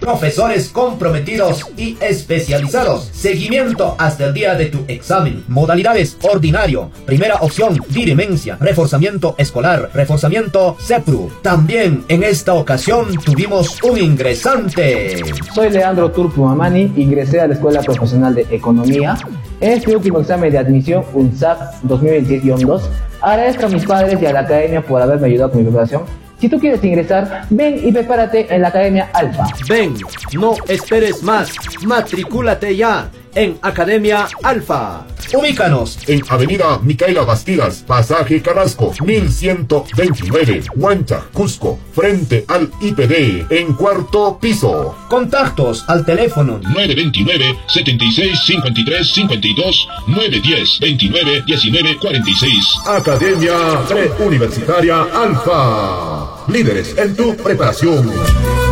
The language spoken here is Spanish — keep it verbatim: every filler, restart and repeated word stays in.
profesores comprometidos y especializados, seguimiento hasta el día de tu examen, modalidades ordinario, primera opción dirimencia, reforzamiento escolar, reforzamiento CEPRU. También en esta ocasión tuvimos un ingresante. Soy Leandro Turpo Mamani, ingresé a la Escuela Profesional de Economía. En este último examen de admisión U N S A F dos mil veintiséis guión dos, agradezco a mis padres y a la academia por haberme ayudado con mi preparación. Si tú quieres ingresar, ven y prepárate en la Academia Alfa. Ven, no esperes más, matricúlate ya en Academia Alfa. Ubícanos en Avenida Micaela Bastidas, Pasaje Carrasco, mil ciento veintinueve, Huancha, Cusco, frente al I P D, en cuarto piso. Contactos al teléfono nueve dos nueve, setenta y seis, cincuenta y tres, cincuenta y dos, nueve uno cero, veintinueve, diecinueve, cuarenta y seis. Academia Preuniversitaria Alfa. Líderes en tu preparación.